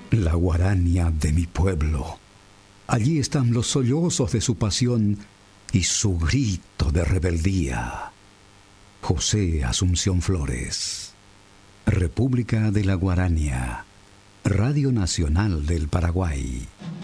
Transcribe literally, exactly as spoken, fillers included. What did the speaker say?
La guarania de mi pueblo. Allí están los sollozos de su pasión y su grito de rebeldía. José Asunción Flores. República de la Guarania. Radio Nacional del Paraguay.